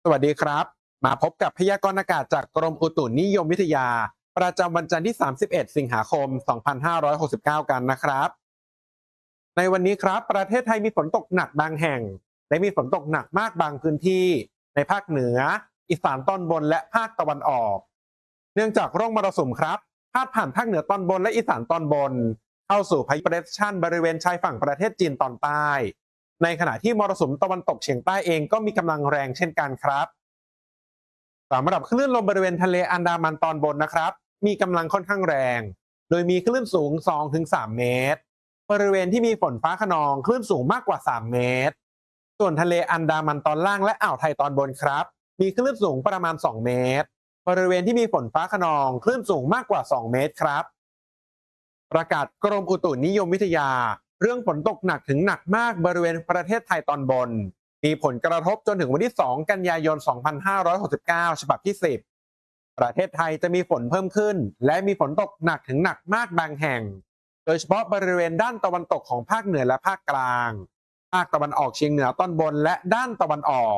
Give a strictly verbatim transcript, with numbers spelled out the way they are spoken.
สวัสดีครับมาพบกับพยากรณ์อากาศจากกรมอุตุนิยมวิทยาประจำวันจันทร์ที่สามสิบเอ็ดสิงหาคมสองพันห้าร้อยหกสิบเก้ากันนะครับในวันนี้ครับประเทศไทยมีฝนตกหนักบางแห่งและมีฝนตกหนักมากบางพื้นที่ในภาคเหนืออีสานตอนบนและภาคตะวันออกเนื่องจากร่องมรสุมครับพาดผ่านภาคเหนือตอนบนและอีสานตอนบนเข้าสู่พายุเปรชั่นบริเวณชายฝั่งประเทศจีนตอนใต้ในขณะที่มรสุมตะวันตกเฉียงใต้เองก็มีกำลังแรงเช่นกันครับสำหรับคลื่นลมบริเวณทะเลอันดามันตอนบนนะครับมีกำลังค่อนข้างแรงโดยมีคลื่นสูง สองถึงสาม เมตรบริเวณที่มีฝนฟ้าคะนองคลื่นสูงมากกว่าสามเมตรส่วนทะเลอันดามันตอนล่างและอ่าวไทยตอนบนครับมีคลื่นสูงประมาณสองเมตรบริเวณที่มีฝนฟ้าคะนองคลื่นสูงมากกว่าสองเมตรครับประกาศกรมอุตุนิยมวิทยาเรื่องฝนตกหนักถึงหนักมากบริเวณประเทศไทยตอนบนมีผลกระทบจนถึงวันที่สองกันยายนสองพันห้าร้อยหกสิบเก้าฉบับที่สิบประเทศไทยจะมีฝนเพิ่มขึ้นและมีฝนตกหนักถึงหนักมากบางแห่งโดยเฉพาะบริเวณด้านตะวันตกของภาคเหนือและภาคกลางภาคตะวันออกเฉียงเหนือตอนบนและด้านตะวันออก